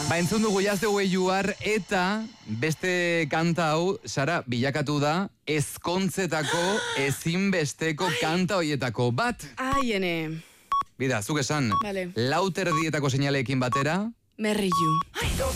Ba, entzun dugu Just the Way You Are eta beste kanta hau, Sara, bilakatu da ezkontzetako ezinbesteko kanta hoietako bat. Aiene. Bida, zuk esan, Vale. lauter dietako seinaleekin batera. Marry You.